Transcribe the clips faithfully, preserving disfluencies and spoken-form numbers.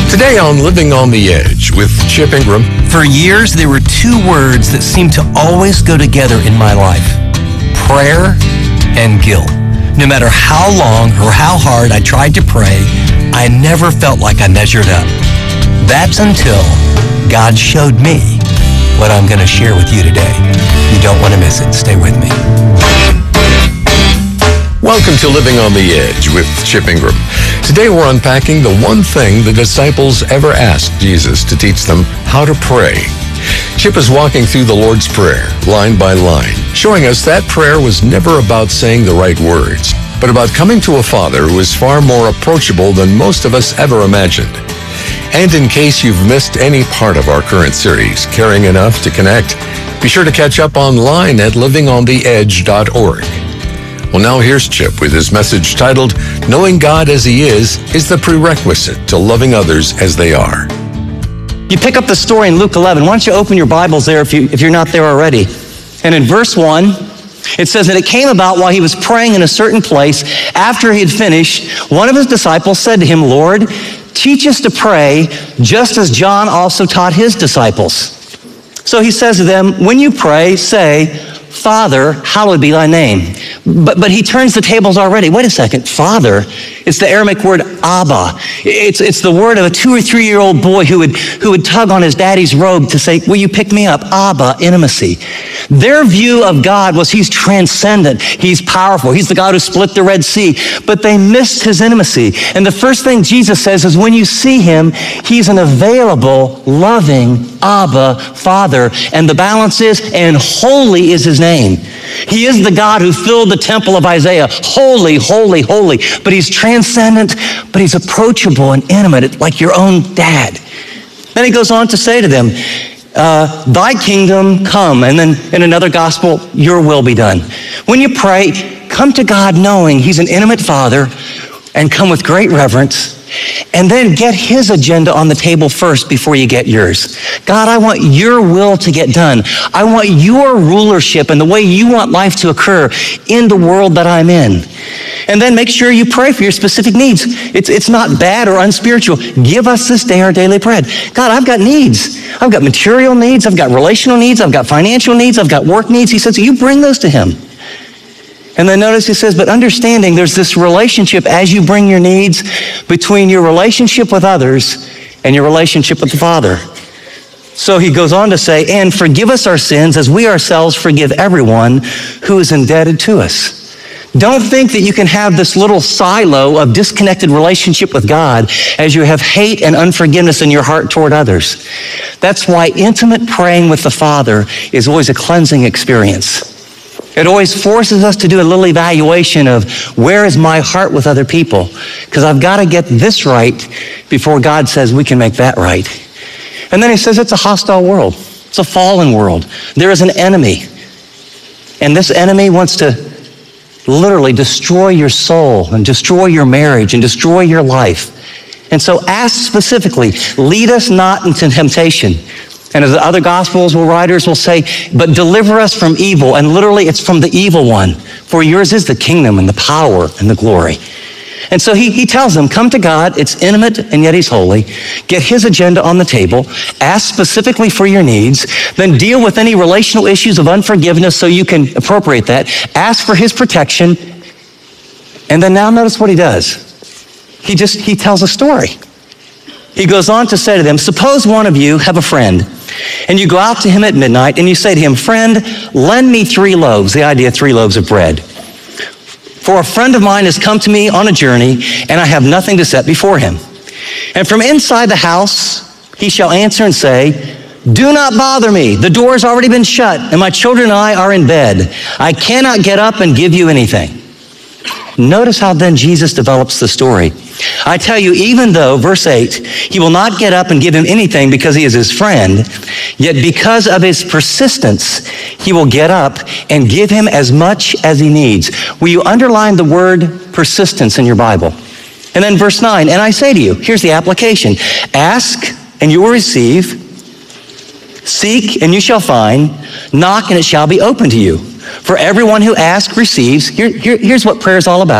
Today on Living on the Edge with Chip Ingram. For years, there were two words that seemed to always go together in my life: prayer and guilt. No matter how long or how hard I tried to pray, I never felt like I measured up. That's until God showed me what I'm going to share with you today. You don't want to miss it. Stay with me. Welcome to Living on the Edge with Chip Ingram. Today we're unpacking the one thing the disciples ever asked Jesus to teach them how to pray. Chip is walking through the Lord's Prayer, line by line, showing us that prayer was never about saying the right words, but about coming to a Father who is far more approachable than most of us ever imagined. And in case you've missed any part of our current series, Caring Enough to Connect, be sure to catch up online at living on the edge dot org. Well, now here's Chip with his message titled, Knowing God as He Is is the Prerequisite to Loving Others as They Are. You pick up the story in Luke eleven. Why don't you open your Bibles there if, you, if you're not there already. And in verse one, it says that it came about while he was praying in a certain place, after he had finished, one of his disciples said to him, Lord, teach us to pray, just as John also taught his disciples. So he says to them, when you pray, say, Father, hallowed be thy name. But but he turns the tables already. Wait a second, Father, it's the Aramaic word Abba. It's it's the word of a two or three year old boy who would who would tug on his daddy's robe to say, will you pick me up? Abba, intimacy. Their view of God was he's transcendent, he's powerful, he's the God who split the Red Sea, but they missed his intimacy. And the first thing Jesus says is when you see him, he's an available, loving Abba, Father, and the balance is, and holy is his name. He is the God who filled the temple of Isaiah, holy, holy, holy, but he's transcendent, but he's approachable and intimate, like your own dad. Then he goes on to say to them, uh, thy kingdom come, and then in another gospel, your will be done. When you pray, come to God knowing he's an intimate Father, and come with great reverence, and then get his agenda on the table first before you get yours. God, I want your will to get done. I want your rulership and the way you want life to occur in the world that I'm in. And then make sure you pray for your specific needs. It's, it's not bad or unspiritual. Give us this day our daily bread. God, I've got needs. I've got material needs. I've got relational needs. I've got financial needs. I've got work needs. He says, you bring those to him. And then notice he says, but understanding there's this relationship as you bring your needs between your relationship with others and your relationship with the Father. So he goes on to say, and forgive us our sins as we ourselves forgive everyone who is indebted to us. Don't think that you can have this little silo of disconnected relationship with God as you have hate and unforgiveness in your heart toward others. That's why intimate praying with the Father is always a cleansing experience. It always forces us to do a little evaluation of where is my heart with other people? Because I've got to get this right before God says we can make that right. And then he says it's a hostile world. It's a fallen world. There is an enemy. And this enemy wants to literally destroy your soul and destroy your marriage and destroy your life. And so ask specifically, lead us not into temptation. And as the other gospels will writers will say, but deliver us from evil. And literally it's from the evil one. For yours is the kingdom and the power and the glory. And so he, he tells them, come to God. It's intimate and yet he's holy. Get his agenda on the table. Ask specifically for your needs. Then deal with any relational issues of unforgiveness so you can appropriate that. Ask for his protection. And then now notice what he does. He just, he tells a story. He goes on to say to them, suppose one of you have a friend, and you go out to him at midnight, and you say to him, friend, lend me three loaves, the idea of three loaves of bread. For a friend of mine has come to me on a journey, and I have nothing to set before him. And from inside the house, he shall answer and say, do not bother me. The door has already been shut, and my children and I are in bed. I cannot get up and give you anything. Notice how then Jesus develops the story. I tell you, even though, verse eight, he will not get up and give him anything because he is his friend, yet because of his persistence, he will get up and give him as much as he needs. Will you underline the word persistence in your Bible? And then verse nine, and I say to you, here's the application. Ask and you will receive. Seek and you shall find. Knock and it shall be open to you. For everyone who asks receives. Here, here, here's what prayer is all about.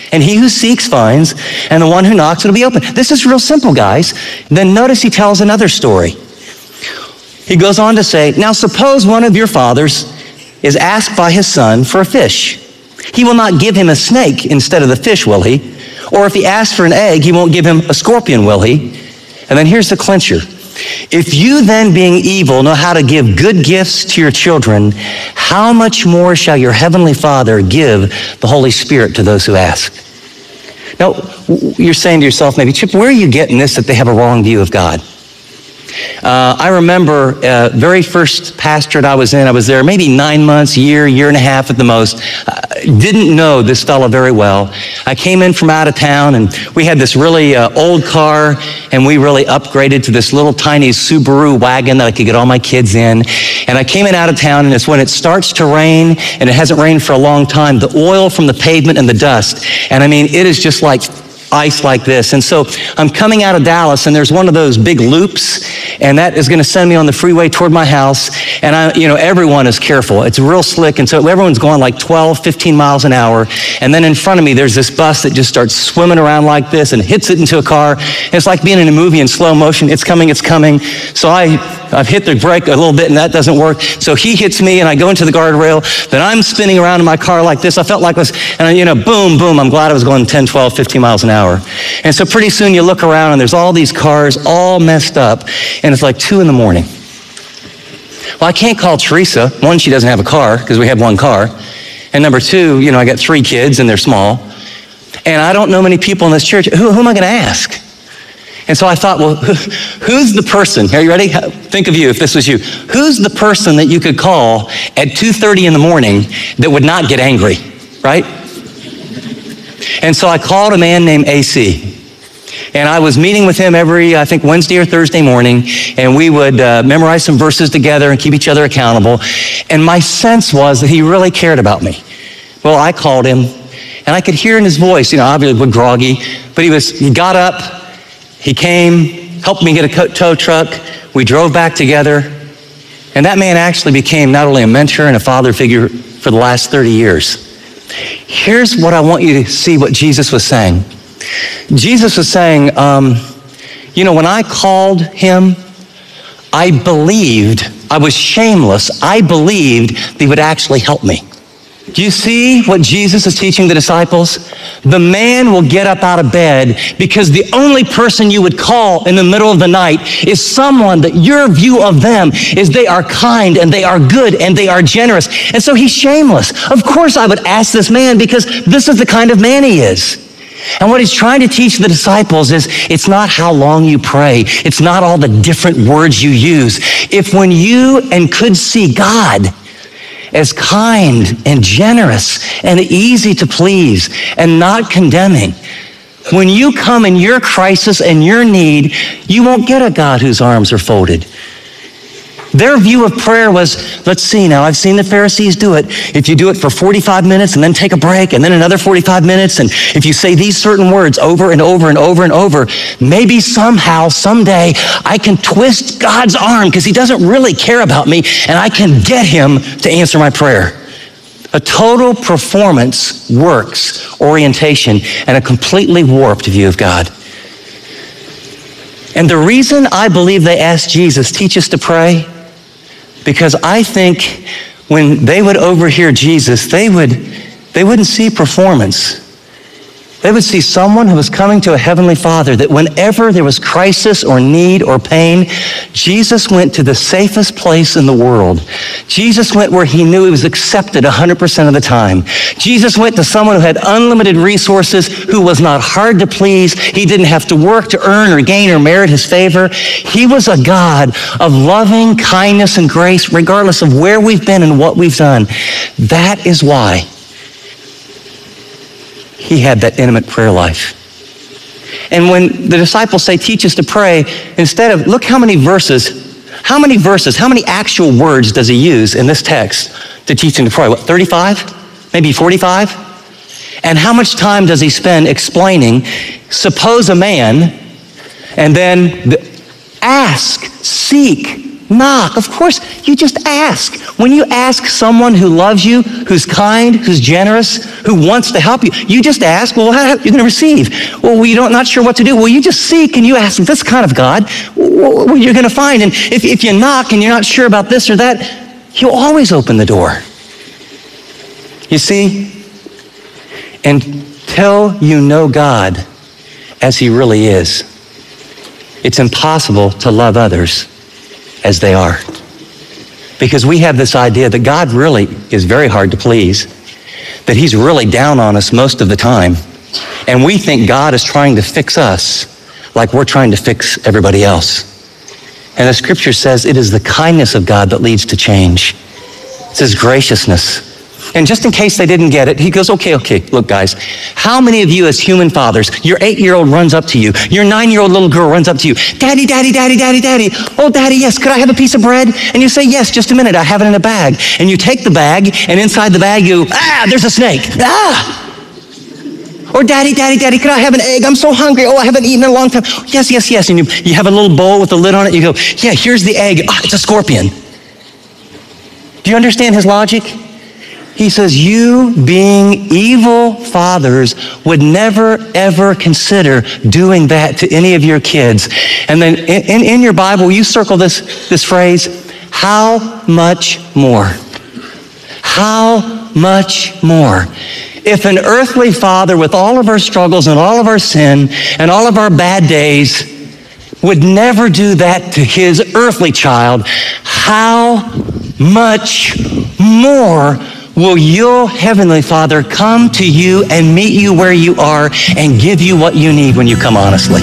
And he who seeks finds, and the one who knocks, it'll be open. This is real simple, guys. Then notice he tells another story. He goes on to say, now suppose one of your fathers is asked by his son for a fish. He will not give him a snake instead of the fish, will he? Or if he asks for an egg, he won't give him a scorpion, will he? And then here's the clincher. If you then, being evil, know how to give good gifts to your children, how much more shall your heavenly Father give the Holy Spirit to those who ask? Now, you're saying to yourself, maybe, Chip, where are you getting this that they have a wrong view of God? Uh, I remember uh, very first pastorate I was in, I was there maybe nine months, year, year and a half at the most. Uh, didn't know this fella very well. I came in from out of town and we had this really uh, old car and we really upgraded to this little tiny Subaru wagon that I could get all my kids in. And I came in out of town and it's when it starts to rain and it hasn't rained for a long time, the oil from the pavement and the dust. And I mean, it is just like ice like this. And so I'm coming out of Dallas and there's one of those big loops and that is going to send me on the freeway toward my house. And I, you know, everyone is careful. It's real slick. And so everyone's going like twelve, fifteen miles an hour. And then in front of me, there's this bus that just starts swimming around like this and hits it into a car. And it's like being in a movie in slow motion. It's coming, it's coming. So I, I've hit the brake a little bit and that doesn't work. So he hits me and I go into the guardrail. Then I'm spinning around in my car like this. I felt like I was, and I, you know, boom, boom. I'm glad I was going ten, twelve, fifteen miles an hour. And so pretty soon you look around and there's all these cars all messed up and it's like two in the morning. Well, I can't call Teresa. One, she doesn't have a car because we have one car. And number two, you know, I got three kids and they're small. And I don't know many people in this church. Who, who am I going to ask? And so I thought, well, who, who's the person? Are you ready? Think of you if this was you. Who's the person that you could call at two thirty in the morning that would not get angry, right? And so I called a man named A C. And I was meeting with him every, I think, Wednesday or Thursday morning. And we would uh, memorize some verses together and keep each other accountable. And my sense was that he really cared about me. Well, I called him. And I could hear in his voice, you know, obviously we're groggy. But he was, he got up. He came, helped me get a tow truck. We drove back together. And that man actually became not only a mentor and a father figure for the last thirty years. Here's what I want you to see what Jesus was saying. Jesus was saying, um, you know, when I called him, I believed, I was shameless. I believed that he would actually help me. Do you see what Jesus is teaching the disciples? The man will get up out of bed because the only person you would call in the middle of the night is someone that your view of them is they are kind and they are good and they are generous. And so he's shameless. Of course I would ask this man because this is the kind of man he is. And what he's trying to teach the disciples is it's not how long you pray. It's not all the different words you use. If when you and could see God as kind and generous and easy to please and not condemning, when you come in your crisis and your need, you won't get a God whose arms are folded. Their view of prayer was, let's see now, I've seen the Pharisees do it. If you do it for forty-five minutes and then take a break and then another forty-five minutes, and if you say these certain words over and over and over and over, maybe somehow, someday, I can twist God's arm because he doesn't really care about me and I can get him to answer my prayer. A total performance works orientation and a completely warped view of God. And the reason I believe they asked Jesus, teach us to pray, because I think when they would overhear Jesus, they would, they wouldn't see performance. They would see someone who was coming to a heavenly Father, that whenever there was crisis or need or pain, Jesus went to the safest place in the world. Jesus went where he knew he was accepted one hundred percent of the time. Jesus went to someone who had unlimited resources, who was not hard to please. He didn't have to work to earn or gain or merit his favor. He was a God of loving kindness and grace, regardless of where we've been and what we've done. That is why he had that intimate prayer life. And when the disciples say, teach us to pray, instead of, look how many verses, how many verses, how many actual words does he use in this text to teach him to pray? What, thirty-five? Maybe forty-five? And how much time does he spend explaining, suppose a man, and then the, ask, seek, Knock. Of course, you just ask. When you ask someone who loves you, who's kind, who's generous, who wants to help you, you just ask, well, how, you're going to receive. Well, you don't, not sure what to do. Well, you just seek and you ask this kind of God, what you're going to find. And if, if you knock and you're not sure about this or that, He'll always open the door. You see, until you know God as He really is, it's impossible to love others as they are. Because we have this idea that God really is very hard to please, that He's really down on us most of the time, and we think God is trying to fix us like we're trying to fix everybody else. And the scripture says it is the kindness of God that leads to change. It's His graciousness. And just in case they didn't get it, He goes, okay, okay, look guys, how many of you as human fathers, your eight-year-old runs up to you, your nine-year-old little girl runs up to you, daddy, daddy, daddy, daddy, daddy, oh daddy, yes, could I have a piece of bread? And you say, yes, just a minute, I have it in a bag. And you take the bag, and inside the bag you, ah, there's a snake, ah! Or daddy, daddy, daddy, could I have an egg? I'm so hungry, oh, I haven't eaten in a long time. Oh, yes, yes, yes, and you, you have a little bowl with a lid on it, you go, yeah, here's the egg, ah, it's a scorpion. Do you understand His logic? He says, you being evil fathers would never, ever consider doing that to any of your kids. And then in, in your Bible, you circle this, this phrase, how much more? How much more? If an earthly father with all of our struggles and all of our sin and all of our bad days would never do that to his earthly child, how much more will your heavenly Father come to you and meet you where you are and give you what you need when you come honestly?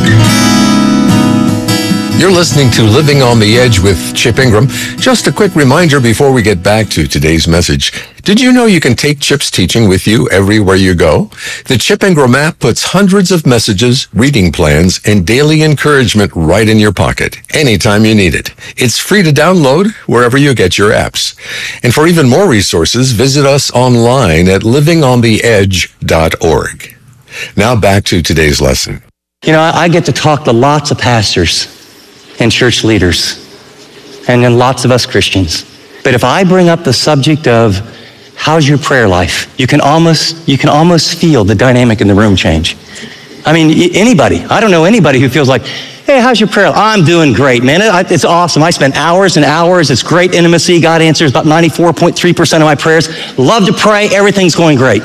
You're listening to Living on the Edge with Chip Ingram. Just a quick reminder before we get back to today's message. Did you know you can take Chip's teaching with you everywhere you go? The Chip Ingram app puts hundreds of messages, reading plans, and daily encouragement right in your pocket, anytime you need it. It's free to download wherever you get your apps. And for even more resources, visit us online at living on the edge dot org. Now back to today's lesson. You know, I get to talk to lots of pastors and church leaders, and then lots of us Christians. But if I bring up the subject of how's your prayer life, you can almost you can almost feel the dynamic in the room change. I mean, anybody, I don't know anybody who feels like, hey, how's your prayer life? I'm doing great, man. It's awesome. I spend hours and hours. It's great intimacy. God answers about ninety-four point three percent of my prayers. Love to pray. Everything's going great.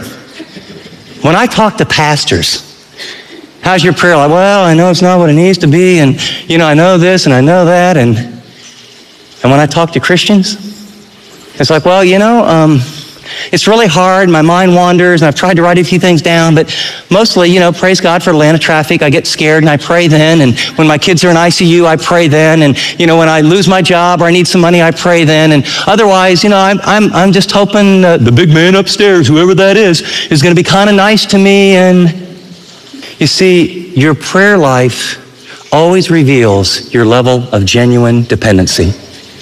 When I talk to pastors, how's your prayer life? Well, I know it's not what it needs to be, and you know, I know this and I know that, and and when I talk to Christians, it's like, well, you know, um, it's really hard. My mind wanders, and I've tried to write a few things down, but mostly, you know, praise God for Atlanta traffic. I get scared and I pray then, and when my kids are in I C U, I pray then, and you know, when I lose my job or I need some money, I pray then, and otherwise, you know, I'm I'm I'm just hoping uh, the big man upstairs, whoever that is, is going to be kind of nice to me. And you see, your prayer life always reveals your level of genuine dependency.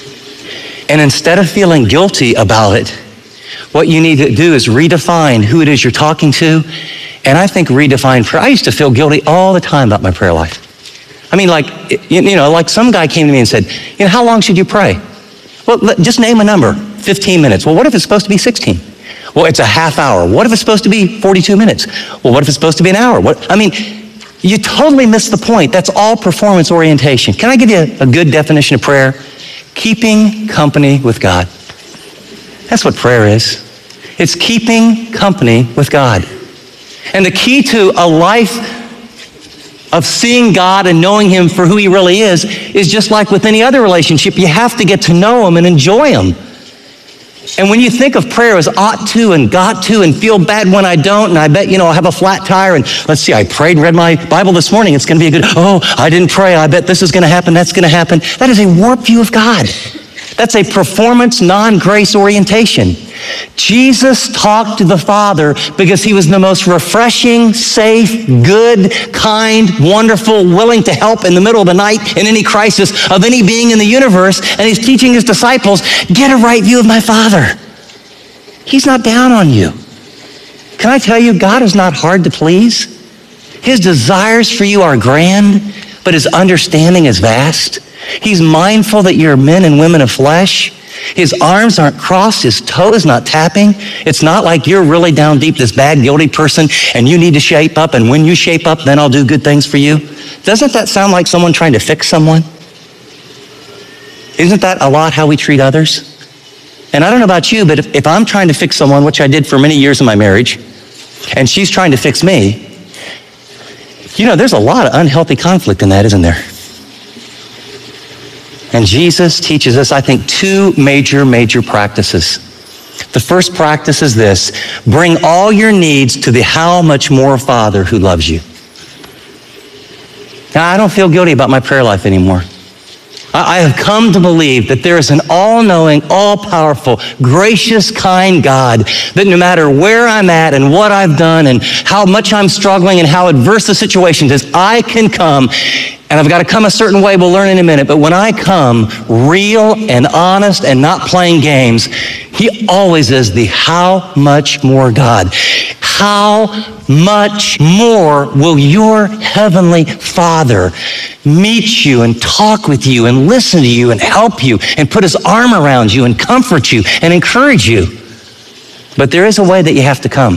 And instead of feeling guilty about it, what you need to do is redefine who it is you're talking to. And I think redefine prayer. I used to feel guilty all the time about my prayer life. I mean, like, you know, like some guy came to me and said, you know, how long should you pray? Well, just name a number, fifteen minutes. Well, what if it's supposed to be sixteen? Well, it's a half hour. What if it's supposed to be forty-two minutes? Well, what if it's supposed to be an hour? What? I mean, you totally miss the point. That's all performance orientation. Can I give you a, a good definition of prayer? Keeping company with God. That's what prayer is. It's keeping company with God. And the key to a life of seeing God and knowing Him for who He really is, is just like with any other relationship, you have to get to know Him and enjoy Him. And when you think of prayer as ought to and got to and feel bad when I don't, and I bet, you know, I'll have a flat tire, and let's see, I prayed and read my Bible this morning, it's going to be a good, oh, I didn't pray, I bet this is going to happen, that's going to happen. That is a warped view of God. That's a performance, non-grace orientation. Jesus talked to the Father because He was the most refreshing, safe, good, kind, wonderful, willing to help in the middle of the night in any crisis of any being in the universe. And He's teaching His disciples, get a right view of my Father. He's not down on you. Can I tell you, God is not hard to please. His desires for you are grand, but His understanding is vast. He's mindful that you're men and women of flesh. His arms aren't crossed, his toe is not tapping. It's not like you're really down deep, this bad, guilty person, and you need to shape up, and when you shape up, then I'll do good things for you. Doesn't that sound like someone trying to fix someone? Isn't that a lot how we treat others? And I don't know about you, but if, if I'm trying to fix someone, which I did for many years in my marriage, and she's trying to fix me, you know, there's a lot of unhealthy conflict in that, isn't there? And Jesus teaches us, I think, two major, major practices. The first practice is this: bring all your needs to the how much more Father who loves you. Now, I don't feel guilty about my prayer life anymore. I have come to believe that there is an all-knowing, all-powerful, gracious, kind God that no matter where I'm at and what I've done and how much I'm struggling and how adverse the situation is, I can come, and I've got to come a certain way, we'll learn in a minute, but when I come real and honest and not playing games, he always is the how much more God. How much more will your heavenly Father meet you and talk with you and listen to you and help you and put his arm around you and comfort you and encourage you? But there is a way that you have to come.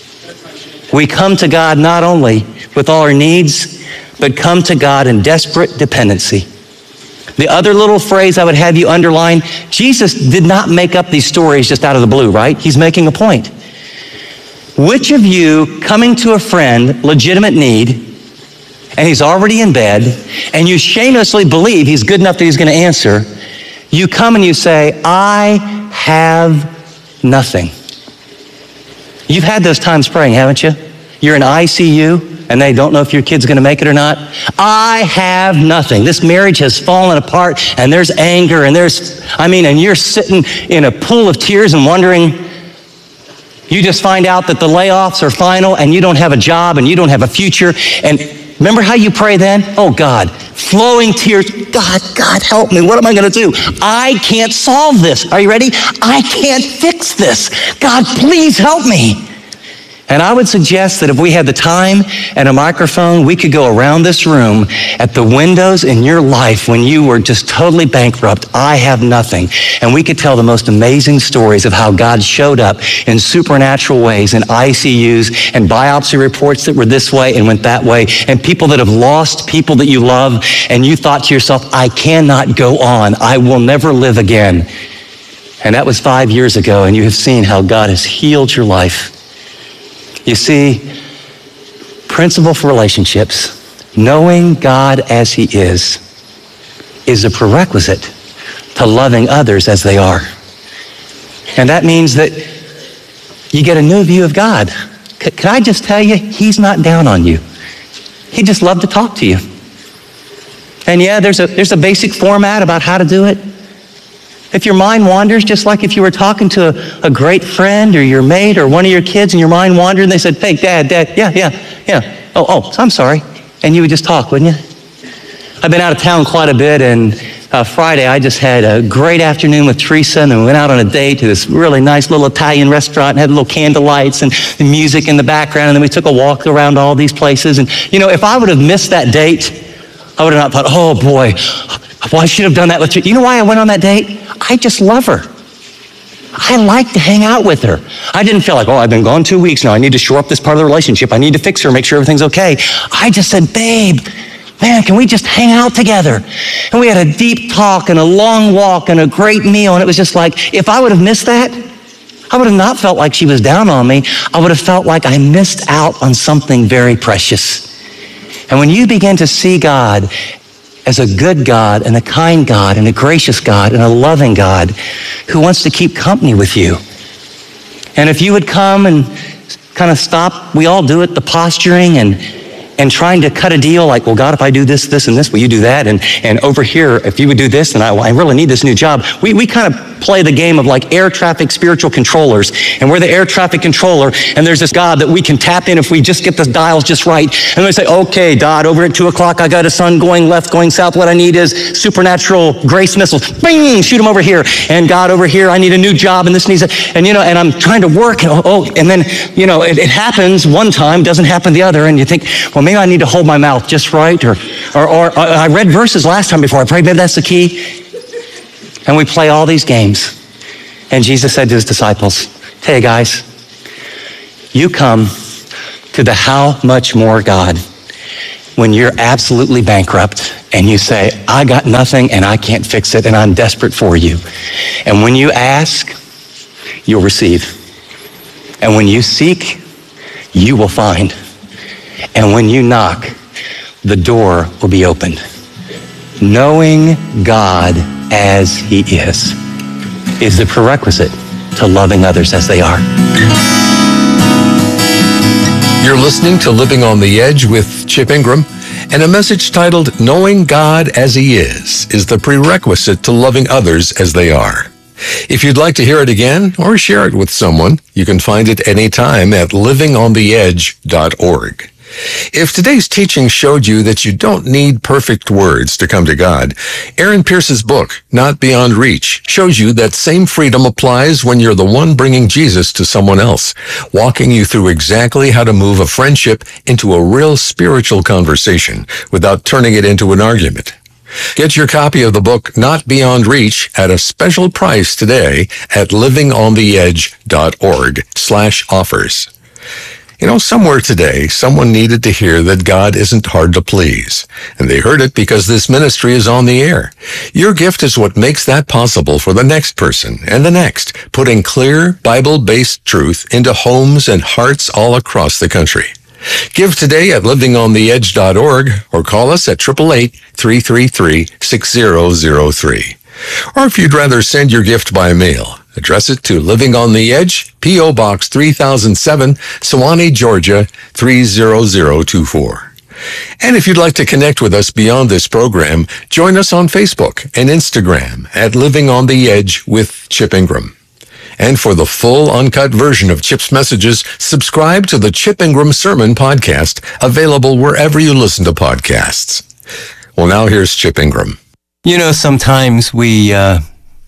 We come to God not only with all our needs, but come to God in desperate dependency. The other little phrase I would have you underline, Jesus did not make up these stories just out of the blue, right? He's making a point. Which of you coming to a friend, legitimate need, and he's already in bed, and you shamelessly believe he's good enough that he's going to answer, you come and you say, I have nothing. You've had those times praying, haven't you? You're in I C U, and they don't know if your kid's going to make it or not. I have nothing. This marriage has fallen apart, and there's anger, and there's, I mean, and you're sitting in a pool of tears and wondering. You just find out that the layoffs are final and you don't have a job and you don't have a future. And remember how you pray then? Oh God, flowing tears. God, God, help me. What am I going to do? I can't solve this. Are you ready? I can't fix this. God, please help me. And I would suggest that if we had the time and a microphone, we could go around this room at the windows in your life when you were just totally bankrupt. I have nothing. And we could tell the most amazing stories of how God showed up in supernatural ways in I C Us and biopsy reports that were this way and went that way, and people that have lost people that you love, and you thought to yourself, I cannot go on. I will never live again. And that was five years ago, and you have seen how God has healed your life. You see, principle for relationships, knowing God as he is, is a prerequisite to loving others as they are. And that means that you get a new view of God. C- can I just tell you, he's not down on you. He just loves to talk to you. And yeah, there's a, there's a basic format about how to do it. If your mind wanders, just like if you were talking to a, a great friend or your mate or one of your kids and your mind wandered and they said, hey, Dad, Dad, yeah, yeah, yeah. Oh, oh, I'm sorry. And you would just talk, wouldn't you? I've been out of town quite a bit, and uh, Friday I just had a great afternoon with Teresa, and then we went out on a date to this really nice little Italian restaurant and had little candle lights and the music in the background, and then we took a walk around all these places. And, you know, if I would have missed that date, I would have not thought, oh boy, well, I should have done that with you. You know why I went on that date? I just love her. I like to hang out with her. I didn't feel like, oh, I've been gone two weeks now. I need to shore up this part of the relationship. I need to fix her, make sure everything's okay. I just said, babe, man, can we just hang out together? And we had a deep talk and a long walk and a great meal. And it was just like, if I would have missed that, I would have not felt like she was down on me. I would have felt like I missed out on something very precious. And when you begin to see God as a good God and a kind God and a gracious God and a loving God who wants to keep company with you. And if you would come and kind of stop, we all do it, the posturing and and trying to cut a deal like, well, God, if I do this, this, and this, will you do that? And and over here, if you would do this, then I, well, I really need this new job. We we kind of play the game of like air traffic spiritual controllers. And we're the air traffic controller, and there's this God that we can tap in if we just get the dials just right. And we say, okay, God, over at two o'clock, I got a sun going left, going south. What I need is supernatural grace missiles. Bing, shoot them over here. And God, over here, I need a new job, and this needs a, and you know, and I'm trying to work, and oh, oh and then, you know, it, it happens one time, doesn't happen the other, and you think, well, maybe I need to hold my mouth just right, or, or, or I read verses last time before I prayed, maybe that's the key. And we play all these games. And Jesus said to his disciples, hey guys, you come to the how much more God when you're absolutely bankrupt and you say, I got nothing and I can't fix it and I'm desperate for you. And when you ask, you'll receive. And when you seek, you will find. And when you knock, the door will be opened. Knowing God as he is is the prerequisite to loving others as they are. You're listening to Living on the Edge with Chip Ingram, and a message titled Knowing God as he is is the prerequisite to loving others as they are. If you'd like to hear it again or share it with someone, you can find it anytime at living on the edge dot org. If today's teaching showed you that you don't need perfect words to come to God, Aaron Pierce's book, Not Beyond Reach, shows you that same freedom applies when you're the one bringing Jesus to someone else, walking you through exactly how to move a friendship into a real spiritual conversation without turning it into an argument. Get your copy of the book, Not Beyond Reach, at a special price today at living on the edge dot org slash offers. You know, somewhere today, someone needed to hear that God isn't hard to please. And they heard it because this ministry is on the air. Your gift is what makes that possible for the next person and the next, putting clear, Bible-based truth into homes and hearts all across the country. Give today at living on the edge dot org or call us at eight eight eight, three three three, six zero zero three. Or if you'd rather send your gift by mail, address it to Living on the Edge, P O Box three thousand seven, Sewanee, Georgia, three zero zero two four. And if you'd like to connect with us beyond this program, join us on Facebook and Instagram at Living on the Edge with Chip Ingram. And for the full uncut version of Chip's messages, subscribe to the Chip Ingram Sermon Podcast, available wherever you listen to podcasts. Well, now here's Chip Ingram. You know, sometimes we uh,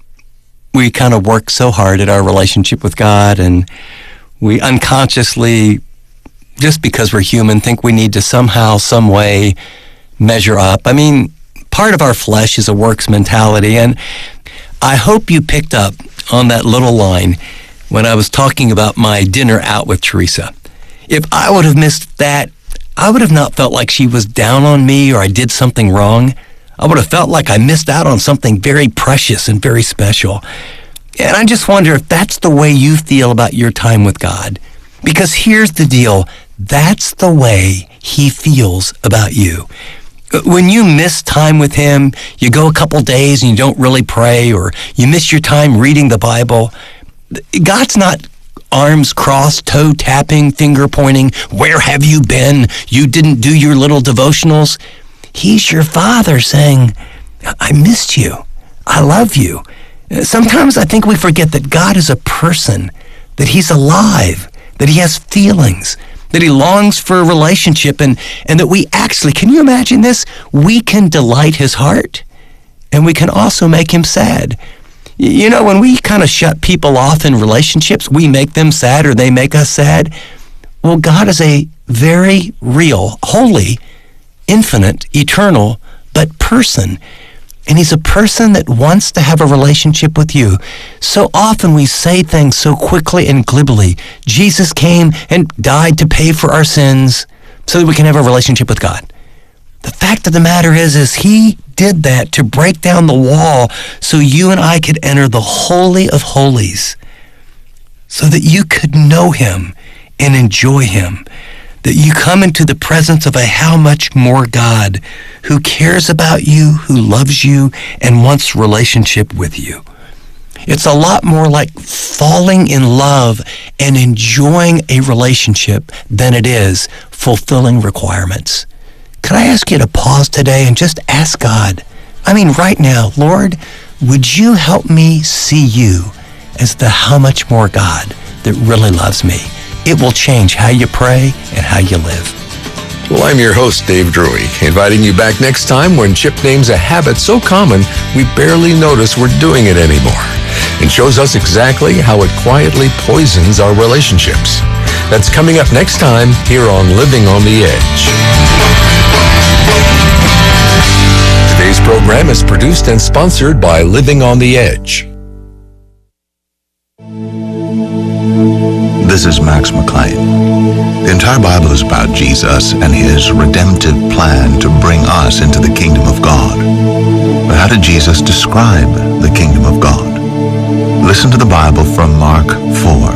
we kind of work so hard at our relationship with God, and we unconsciously, just because we're human, think we need to somehow, some way measure up. I mean, part of our flesh is a works mentality, and I hope you picked up on that little line when I was talking about my dinner out with Teresa. If I would have missed that, I would have not felt like she was down on me or I did something wrong. I would have felt like I missed out on something very precious and very special. And I just wonder if that's the way you feel about your time with God. Because here's the deal. That's the way he feels about you. When you miss time with him, you go a couple days and you don't really pray, or you miss your time reading the Bible, God's not arms crossed, toe tapping, finger pointing, where have you been? You didn't do your little devotionals. He's your Father saying, I missed you. I love you. Sometimes I think we forget that God is a person, that he's alive, that he has feelings, that he longs for a relationship, and, and that we actually, can you imagine this? We can delight his heart, and we can also make him sad. You know, when we kind of shut people off in relationships, we make them sad or they make us sad. Well, God is a very real, holy, infinite, eternal, but person. And he's a person that wants to have a relationship with you. So often we say things so quickly and glibly. Jesus came and died to pay for our sins so that we can have a relationship with God. The fact of the matter is, is he did that to break down the wall so you and I could enter the Holy of Holies, so that you could know him and enjoy him, that you come into the presence of a how much more God who cares about you, who loves you, and wants relationship with you. It's a lot more like falling in love and enjoying a relationship than it is fulfilling requirements. Could I ask you to pause today and just ask God, I mean right now, Lord, would you help me see you as the how much more God that really loves me? It will change how you pray and how you live. Well, I'm your host, Dave Drury, inviting you back next time when Chip names a habit so common we barely notice we're doing it anymore, and shows us exactly how it quietly poisons our relationships. That's coming up next time here on Living on the Edge. Today's program is produced and sponsored by Living on the Edge. This is Max McLean. The entire Bible is about Jesus and his redemptive plan to bring us into the kingdom of God. But how did Jesus describe the kingdom of God? Listen to the Bible from Mark four.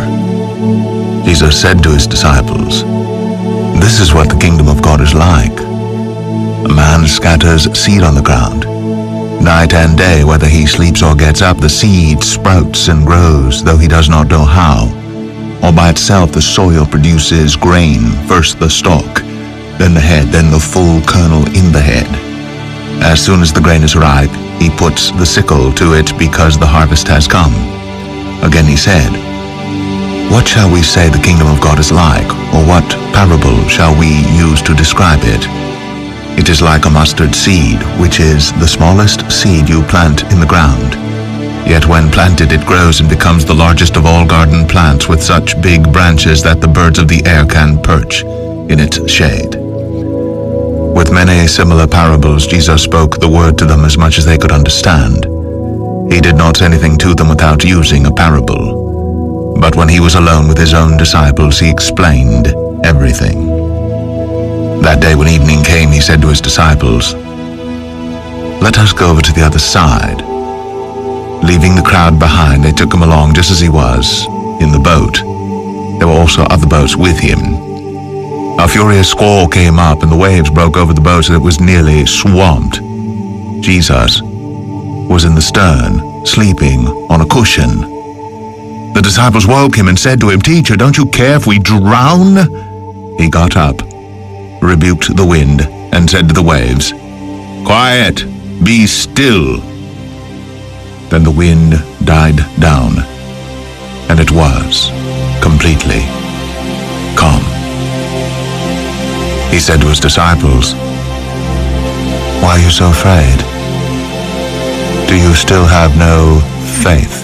Jesus said to his disciples, "This is what the kingdom of God is like. A man scatters seed on the ground. Night and day, whether he sleeps or gets up, the seed sprouts and grows, though he does not know how. All by itself the soil produces grain, first the stalk, then the head, then the full kernel in the head. As soon as the grain is ripe, he puts the sickle to it because the harvest has come." Again he said, "What shall we say the kingdom of God is like, or what parable shall we use to describe it? It is like a mustard seed, which is the smallest seed you plant in the ground. Yet when planted, it grows and becomes the largest of all garden plants, with such big branches that the birds of the air can perch in its shade." With many similar parables, Jesus spoke the word to them as much as they could understand. He did not say anything to them without using a parable. But when he was alone with his own disciples, he explained everything. That day when evening came, he said to his disciples, "Let us go over to the other side." Leaving the crowd behind, they took him along just as he was, in the boat. There were also other boats with him. A furious squall came up, and the waves broke over the boat so that it was nearly swamped. Jesus was in the stern, sleeping on a cushion. The disciples woke him and said to him, "Teacher, don't you care if we drown?" He got up, rebuked the wind, and said to the waves, "Quiet, be still." Then the wind died down, and it was completely calm. He said to his disciples, "Why are you so afraid? Do you still have no faith?"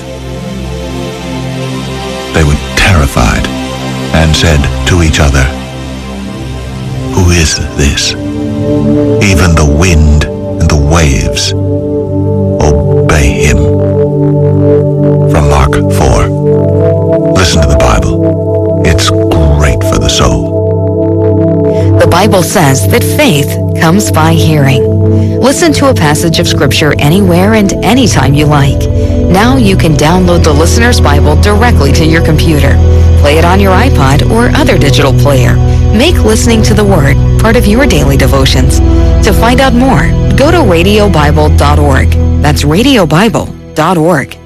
They were terrified and said to each other, "Who is this? Even the wind and the waves obey him." From Mark four. Listen to the Bible. It's great for the soul. The Bible says that faith comes by hearing. Listen to a passage of Scripture anywhere and anytime you like. Now you can download the Listener's Bible directly to your computer. Play it on your iPod or other digital player. Make listening to the Word part of your daily devotions. To find out more, go to radio bible dot org. That's radio bible dot org.